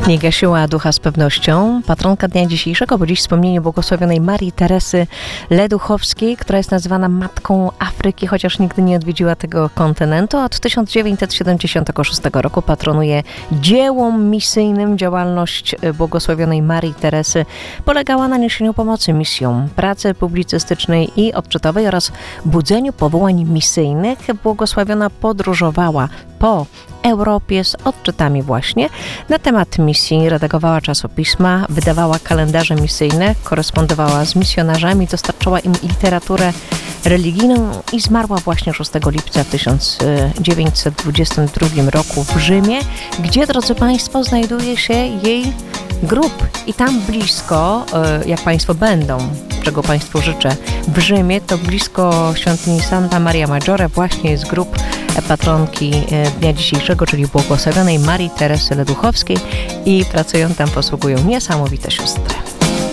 Nie gasiła ducha z pewnością patronka dnia dzisiejszego, bo dziś wspomnienie błogosławionej Marii Teresy Leduchowskiej, która jest nazywana Matką Afryki, chociaż nigdy nie odwiedziła tego kontynentu. Od 1976 roku patronuje dziełom misyjnym. Działalność błogosławionej Marii Teresy polegała na niesieniu pomocy misjom, pracy publicystycznej i odczytowej oraz budzeniu powołań misyjnych. Błogosławiona podróżowała po Europie z odczytami właśnie na temat misji, redagowała czasopisma, wydawała kalendarze misyjne, korespondowała z misjonarzami, dostarczała im literaturę religijną i zmarła właśnie 6 lipca w 1922 roku w Rzymie, gdzie, drodzy Państwo, znajduje się jej grób. I tam blisko, jak Państwo będą, czego Państwu życzę, w Rzymie, to blisko świątyni Santa Maria Maggiore właśnie jest grób patronki dnia dzisiejszego, czyli błogosławionej Marii Teresy Leduchowskiej, i pracują tam, posługują niesamowite siostry.